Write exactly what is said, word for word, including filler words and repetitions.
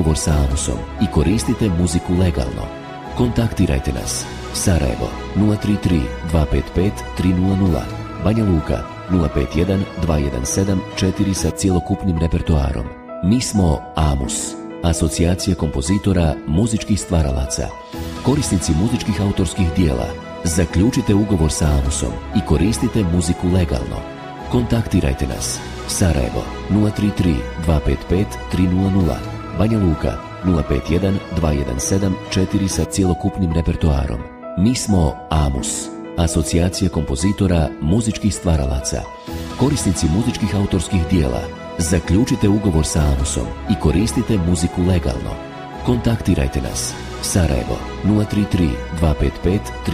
ugovor sa Amusom i koristite muziku legalno. Kontaktirajte nas. Sarajevo nula tri tri dva pet pet tri nula nula, Banja Luka nula pet jedan dva jedan sedam četiri sa cjelokupnim repertoarom. Mi smo Amus, asocijacija kompozitora muzičkih stvaralaca. Korisnici muzičkih autorskih dijela, zaključite ugovor sa Amusom i koristite muziku legalno. Kontaktirajte nas. Sarajevo nula tri tri dva pet pet tri nula nula, Banja Luka nula pet jedan dva jedan sedam četiri sa cjelokupnim repertoarom. Mi smo Amus, asocijacija kompozitora muzičkih stvaralaca. Korisnici muzičkih autorskih dijela, zaključite ugovor sa Amusom i koristite muziku legalno. Kontaktirajte nas. Sarajevo nula tri tri dva pet pet tri